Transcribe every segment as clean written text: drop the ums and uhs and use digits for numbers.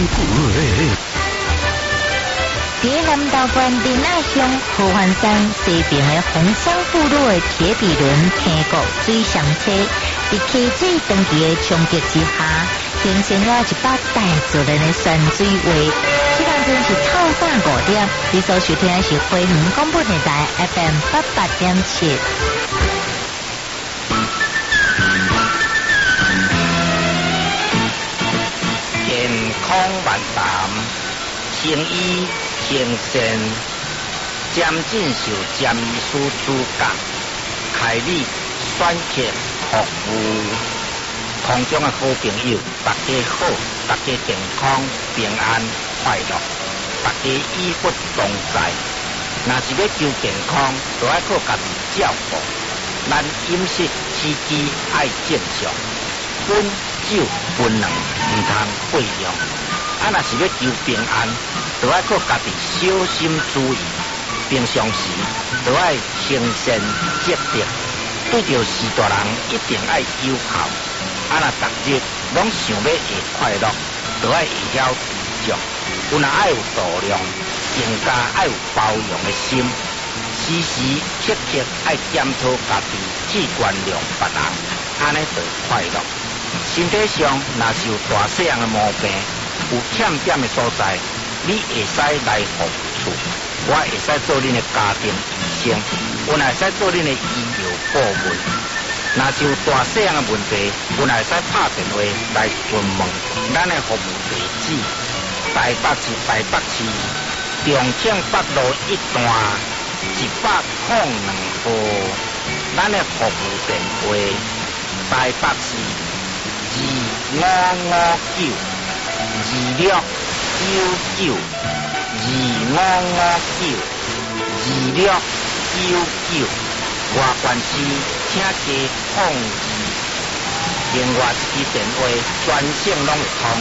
在南投县林雅乡河环山西边的红山步路的铁皮轮天国水上车，在溪水长期的冲击之下，形成了一把大自然的山水画。这当阵是透早5点，你所收听的是花莲广播电台 FM 88.7。 健康万谈，行医行善，渐进受占医师资格，开立选择服务。空中的好朋友，大家好，大家健康平安快乐，大家医不同在。若是要求健康，就要靠家己照顾。咱饮食起居爱正常，烟酒槟榔唔通过量。若是要求平安，就要靠家己小心注意。平常时就要行善积德，对着士大人一定爱友好。若逐日拢想要会快乐，就要会晓知足。有若爱有度量，更加爱有包容的心。时时刻刻爱检讨家己，去原谅别人，安尼就快乐。身体上若是有大细样的毛病，有欠点的所在，你会使来服务处，我会使做恁的家庭医生，我会使做恁的医疗顾问。若是有大细样的问题，我会使拍电话来询问。咱的服务地址：台北市中庆北路1段102号。咱的服务电话：台北市2559269925592699。外县市请加控制，另外一支电话全省拢会通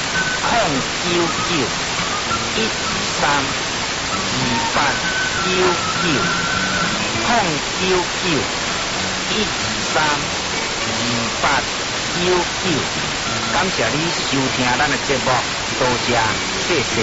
099-123-2899，099-123-2899。感谢你收听咱的节目，多谢，谢谢。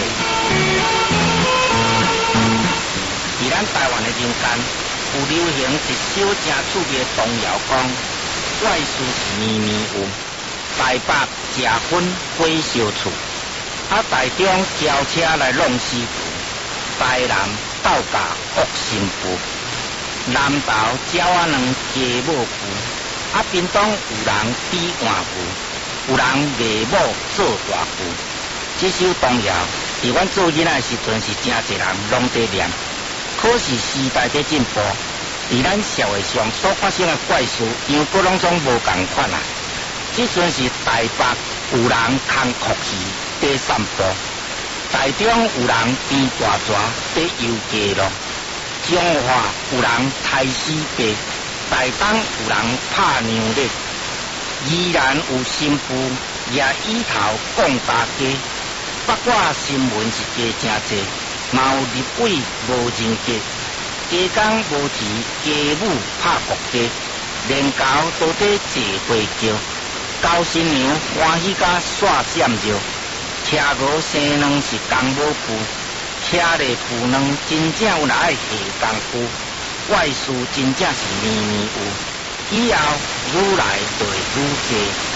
伫咱台湾的人间，有流行一首真趣味的童谣讲，怪事是年年有，台北食薰火烧厝，台中轿车来弄死父，台南斗架恶心妇，南投鸟仔卵加母父，屏东有人比换父，有人卖某做大父。这首童谣伫阮做囡仔的时阵是真侪人拢在念，可是时代在进步，伫咱社会上所发生的怪事，样各拢总无共款啊。这阵是台北有人空哭戏在散步，台中有人变大蛇在游街路，中华有人抬死爸，台东有人拍娘咧，依然有新妇也依头讲大家。八卦新闻是加真济，嘛有立委无人格，家公无钱，家母拍国家，连交都在坐花轿，交新娘欢喜甲煞闪热，车鹅生卵是公母父，车咧父卵真正有若爱下功夫，怪事真正是年年有，以后愈来就会愈多。